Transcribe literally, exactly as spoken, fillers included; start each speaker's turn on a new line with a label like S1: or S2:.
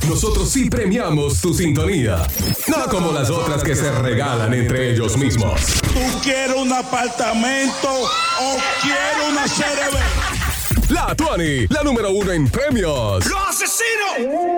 S1: nosotros sí premiamos tu sintonía. No como las otras que se regalan entre ellos mismos.
S2: ¿Tú quieres un apartamento o quieres una C R B?
S1: La Tuani, la número uno en premios.
S2: ¡Los asesinos!